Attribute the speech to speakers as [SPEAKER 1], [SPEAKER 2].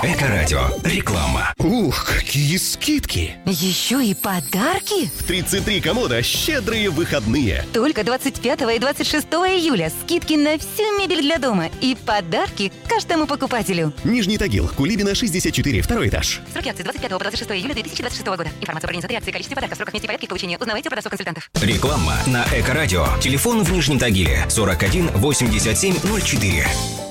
[SPEAKER 1] Эко-радио. Реклама.
[SPEAKER 2] Ух, какие скидки!
[SPEAKER 3] Еще и подарки?
[SPEAKER 2] В 33 комода щедрые выходные.
[SPEAKER 3] Только 25 и 26 июля скидки на всю мебель для дома и подарки каждому покупателю.
[SPEAKER 2] Нижний Тагил, Кулибина, 64, второй этаж.
[SPEAKER 3] Сроки акции 25 по 26 июля 2026 года. Информация про организации акции, количестве подарков, сроках нести порядке получения узнавайте у продавцов-консультантов.
[SPEAKER 1] Реклама на Эко-радио. Телефон в Нижнем Тагиле 41 87 04.